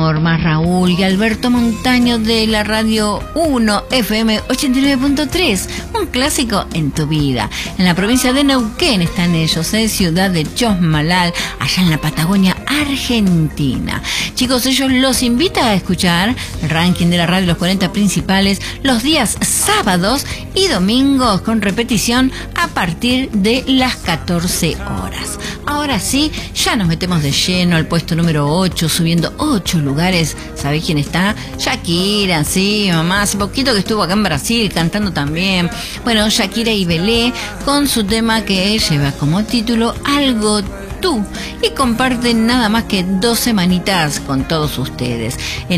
Norma, Raúl y Alberto Montaño de la Radio 1 FM 89.3, un clásico en tu vida. En la provincia de Neuquén están ellos, ciudad de Chosmalal, allá en la Patagonia Argentina. Chicos, ellos los invitan a escuchar el ranking de la radio, los 40 principales, los días sábados y domingos con repetición a partir de las 14 horas. Ahora sí, ya nos metemos de lleno al puesto número 8, subiendo 8 lugares. ¿Sabés quién está? Shakira, sí, mamá, hace poquito que estuvo acá en Brasil cantando también. Bueno, Shakira y Belé con su tema que lleva como título Algo Tú, y comparten nada más que 2 semanitas con todos ustedes.